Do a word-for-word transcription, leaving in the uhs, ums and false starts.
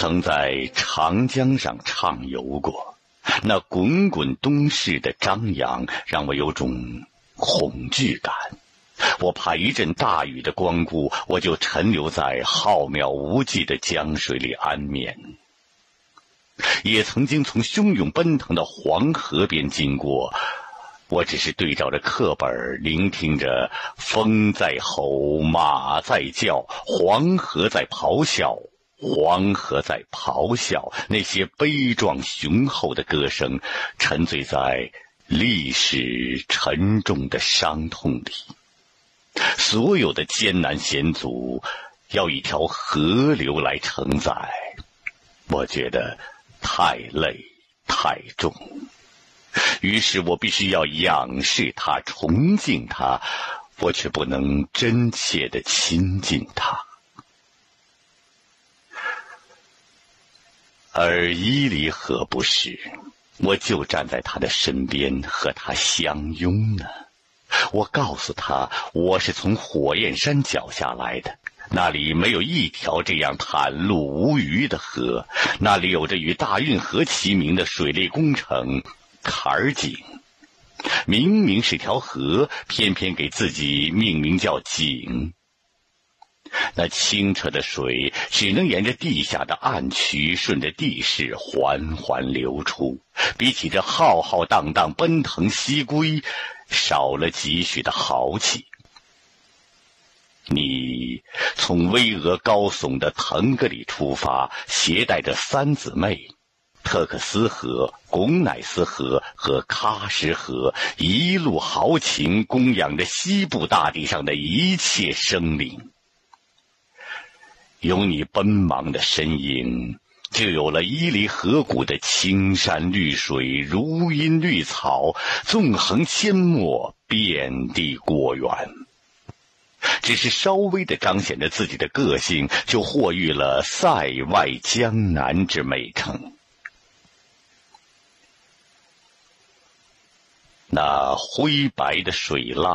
曾在长江上畅游过，那滚滚东逝的张扬让我有种恐惧感。我怕一阵大雨的光顾，我就沉流在浩渺无际的江水里安眠。也曾经从汹涌奔腾的黄河边经过，我只是对照着课本，聆听着风在吼，马在叫，黄河在咆哮，黄河在咆哮，那些悲壮雄厚的歌声，沉醉在历史沉重的伤痛里。所有的艰难险阻要一条河流来承载，我觉得太累太重，于是我必须要仰视它，崇敬它，我却不能真切地亲近它。而伊犁河不是，我就站在他的身边，和他相拥呢。我告诉他，我是从火焰山脚下来的，那里没有一条这样坦露无余的河，那里有着与大运河齐名的水利工程坎儿井。明明是条河，偏偏给自己命名叫井。那清澈的水只能沿着地下的暗渠，顺着地势缓缓流出，比起这浩浩荡荡奔腾西归，少了几许的豪气。你从巍峨高耸的腾格里出发，携带着三姊妹特克斯河、贡乃斯河和喀什河，一路豪情供养着西部大地上的一切生灵。有你奔忙的身影，就有了伊犁河谷的青山绿水、如茵绿草，纵横阡陌，遍地果园。只是稍微地彰显着自己的个性，就获誉了塞外江南之美称。那灰白的水浪